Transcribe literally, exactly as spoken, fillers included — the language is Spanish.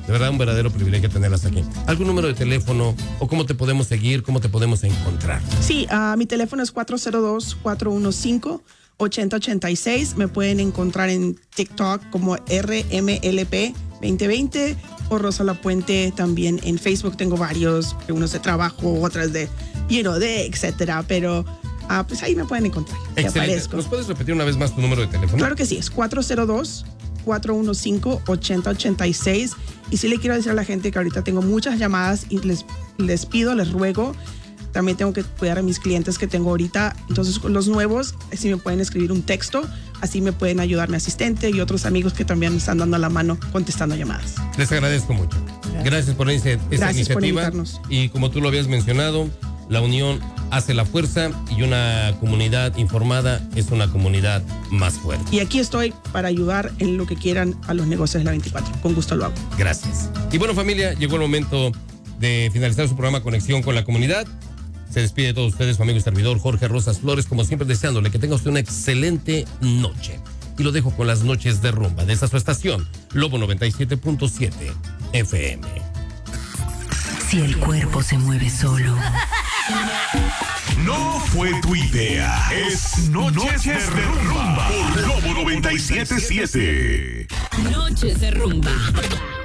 De verdad, un verdadero privilegio tenerlas aquí. ¿Algún número de teléfono o cómo te podemos seguir, cómo te podemos encontrar? Sí, uh, mi teléfono es cuatro cero dos, cuatro uno cinco, ocho cero ocho seis. Me pueden encontrar en TikTok como R M L P veinte veinte o Rosa Lapuente. También en Facebook tengo varios, unos de trabajo, otras de, you know, de etcétera. Pero uh, pues ahí me pueden encontrar. Excelente. ¿Nos puedes repetir una vez más tu número de teléfono? Claro que sí, es cuatro cero dos, cuatro uno cinco, ocho cero ocho seis. Y sí le quiero decir a la gente que ahorita tengo muchas llamadas y les, les pido, les ruego. También tengo que cuidar a mis clientes que tengo ahorita. Entonces, los nuevos, si me pueden escribir un texto, así me pueden ayudar mi asistente y otros amigos que también me están dando la mano contestando llamadas. Les agradezco mucho. Gracias, Gracias por esa, esa Gracias iniciativa. Por invitarnos. Y como tú lo habías mencionado, la unión hace la fuerza y una comunidad informada es una comunidad más fuerte. Y aquí estoy para ayudar en lo que quieran a los negocios de la veinticuatro. Con gusto lo hago. Gracias. Y bueno, familia, llegó el momento de finalizar su programa Conexión con la Comunidad. Se despide de todos ustedes su amigo y servidor Jorge Rosas Flores, como siempre deseándole que tenga usted una excelente noche. Y lo dejo con las noches de rumba de esa su estación, Lobo noventa y siete punto siete F M. Si el cuerpo se mueve solo. No fue tu idea, es Noches, Noches de, de Rumba por Lobo noventa y siete punto siete. Noches de Rumba.